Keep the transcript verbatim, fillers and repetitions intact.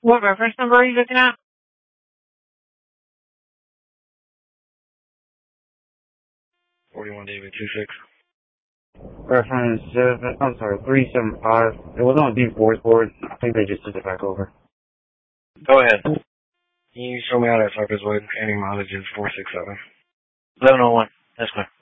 What reference number are you looking at? forty-one David two six. Reference seven, I'm sorry, three seven five. It was on D four's board. I think they just sent it back over. Go ahead. Can you show me how that sucker's wood? Any mileage is four six seven. eleven oh one. That's fine.